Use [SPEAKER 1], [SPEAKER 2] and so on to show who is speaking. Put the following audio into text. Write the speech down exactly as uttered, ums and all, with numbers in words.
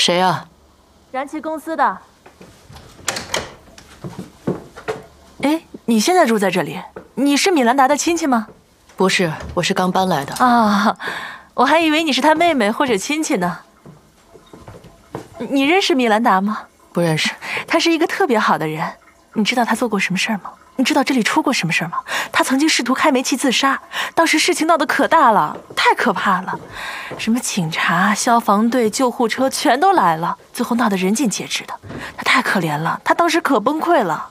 [SPEAKER 1] 谁啊？
[SPEAKER 2] 燃气公司的。
[SPEAKER 3] 哎，你现在住在这里？你是米兰达的亲戚吗？
[SPEAKER 1] 不是，我是刚搬来的。
[SPEAKER 3] 啊，我还以为你是他妹妹或者亲戚呢。你认识米兰达吗？
[SPEAKER 1] 不认识。
[SPEAKER 3] 他是一个特别好的人。你知道他做过什么事儿吗？你知道这里出过什么事儿吗？他曾经试图开煤气自杀，当时事情闹得可大了，太可怕了。什么警察、消防队、救护车全都来了，最后闹得人尽皆知的。他太可怜了，他当时可崩溃了。